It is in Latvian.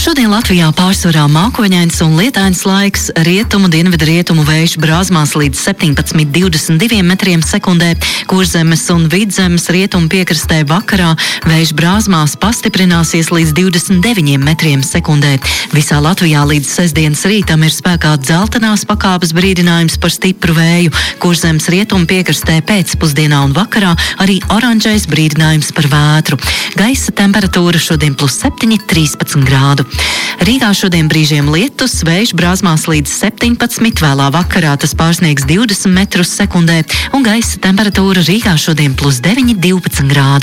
Šodien Latvijā pārsvarā mākoņains un lietains laiks, rietumu, dienvidu rietumu vējš brāzmās līdz 17–22 metriem sekundē, Kurzemes un Vidzemes rietumu piekrastē vakarā vējš brāzmās pastiprināsies līdz 29 metriem sekundē. Visā Latvijā līdz sestdienas rītam ir spēkā dzeltenās pakāpes brīdinājums par stipru vēju, Kurzemes rietumu piekrastē pēcpusdienā un vakarā arī oranžais brīdinājums par vētru. Gaisa temperatūra šodien +7–13 grādu. Rīgā šodien brīžiem lietus, vējš brāzmās līdz 17, vēlā vakarā tas pārsniegs 20 metrus sekundē un gaisa temperatūra Rīgā šodien +9–12 grādu.